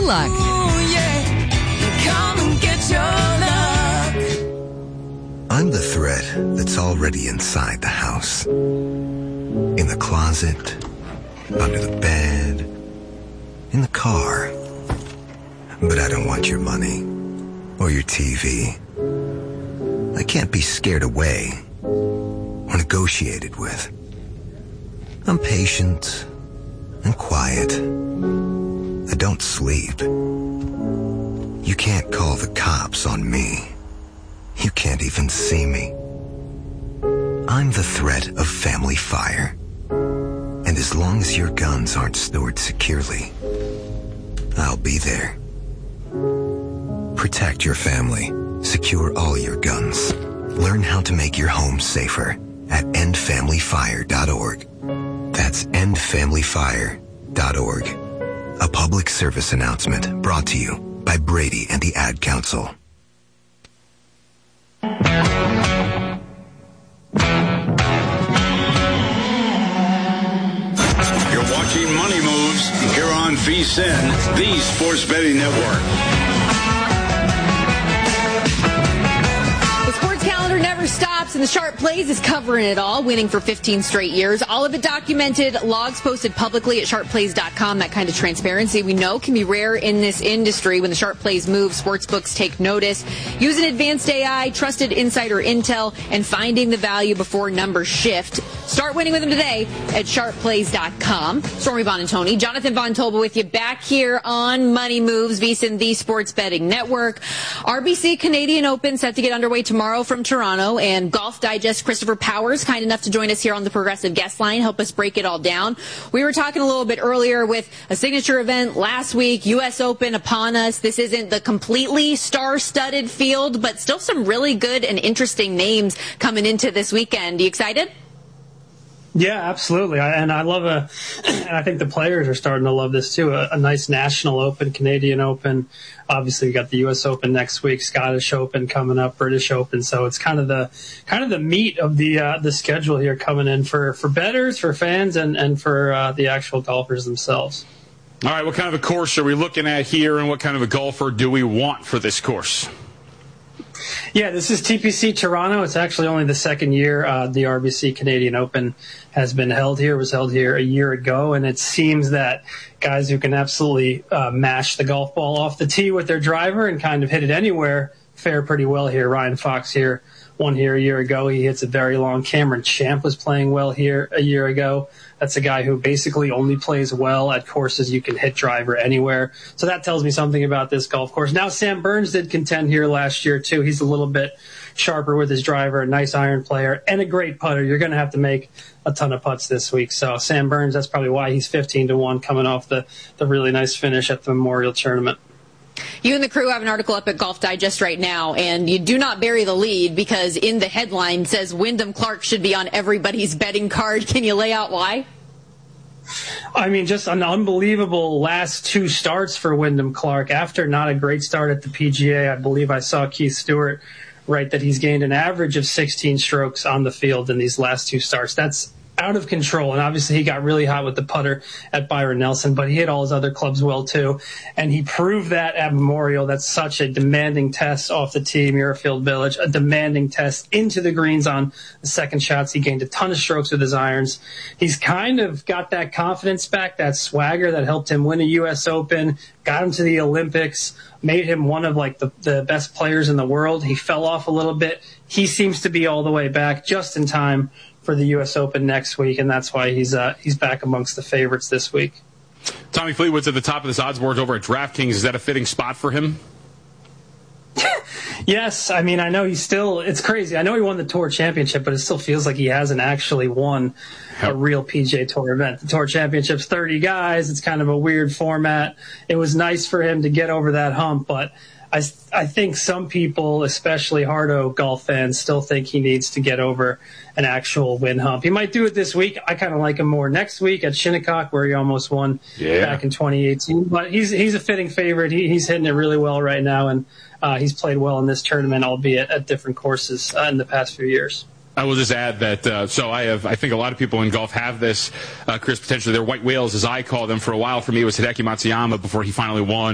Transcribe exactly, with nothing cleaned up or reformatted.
luck. Ooh, yeah. Come and get your luck. I'm the thread that's already inside the house. In the closet, under the bed, in the car. But I don't want your money or your T V. I can't be scared away or negotiated with. I'm patient and quiet. I don't sleep. You can't call the cops on me. You can't even see me. I'm the threat of family fire. And as long as your guns aren't stored securely, I'll be there. Protect your family. Secure all your guns. Learn how to make your home safer at end family fire dot org. That's end family fire dot org. A public service announcement brought to you by Brady and the Ad Council. You're watching Money Moves here on V S I N, the Sports Betting Network. Never stops, and the Sharp Plays is covering it all, winning for fifteen straight years. All of it documented, logs posted publicly at sharp plays dot com. That kind of transparency we know can be rare in this industry. When the Sharp Plays move, sportsbooks take notice. Using advanced A I, trusted insider intel, and finding the value before numbers shift. Start winning with them today at sharp plays dot com. Stormy Buonantony, Jonathan Von Tobel with you back here on Money Moves, V S I N, the Sports Betting Network. R B C Canadian Open set to get underway tomorrow from Toronto, and Golf Digest Christopher Powers, kind enough to join us here on the Progressive Guest Line, help us break it all down. We were talking a little bit earlier with a signature event last week, U S Open upon us. This isn't the completely star-studded field, but still some really good and interesting names coming into this weekend. You excited? Yeah, absolutely. I, and I love a, and I think the players are starting to love this too. A, a nice National Open, Canadian Open. Obviously, we got the U S Open next week, Scottish Open coming up, British Open. So it's kind of the kind of the meat of the uh, the schedule here coming in for for bettors, for fans, and and for uh, the actual golfers themselves. All right, what kind of a course are we looking at here, and what kind of a golfer do we want for this course? Yeah, this is T P C Toronto. It's actually only the second year uh, the R B C Canadian Open has been held here. It was held here a year ago, and it seems that guys who can absolutely uh, mash the golf ball off the tee with their driver and kind of hit it anywhere fare pretty well here. Ryan Fox here won here a year ago. He hits it very long. Cameron Champ was playing well here a year ago. That's a guy who basically only plays well at courses you can hit driver anywhere. So that tells me something about this golf course. Now, Sam Burns did contend here last year, too. He's a little bit sharper with his driver, a nice iron player, and a great putter. You're going to have to make a ton of putts this week. So Sam Burns, that's probably why he's fifteen to one coming off the, the really nice finish at the Memorial Tournament. You and the crew have an article up at Golf Digest right now, and you do not bury the lead because in the headline says Wyndham Clark should be on everybody's betting card. Can you lay out why? I mean, just an unbelievable last two starts for Wyndham Clark. After not a great start at the P G A, I believe I saw Keith Stewart write that he's gained an average of sixteen strokes on the field in these last two starts. That's out of control. And obviously he got really hot with the putter at Byron Nelson, but he hit all his other clubs well too. And he proved that at Memorial. That's such a demanding test off the tee, Muirfield Village, a demanding test into the greens on the second shots. He gained a ton of strokes with his irons. He's kind of got that confidence back, that swagger that helped him win a U S Open, got him to the Olympics, made him one of like the, the best players in the world. He fell off a little bit. He seems to be all the way back just in time for the U S Open next week, and that's why he's uh, he's back amongst the favorites this week. Tommy Fleetwood's at the top of this odds board over at DraftKings. Is that a fitting spot for him? Yes, I mean, I know he's still, it's crazy. I know he won the Tour Championship, but it still feels like he hasn't actually won a real P G A Tour event. The Tour Championship's thirty guys. It's kind of a weird format. It was nice for him to get over that hump, but I, I think some people, especially Hardo golf fans, still think he needs to get over an actual win hump. He might do it this week. I kind of like him more next week at Shinnecock, where he almost won yeah. back in twenty eighteen. But he's he's a fitting favorite. He, he's hitting it really well right now, and uh, he's played well in this tournament, albeit at different courses uh, in the past few years. I will just add that, uh, so I have, I think a lot of people in golf have this, uh, Chris, potentially they're white whales, as I call them. For a while for me, it was Hideki Matsuyama before he finally won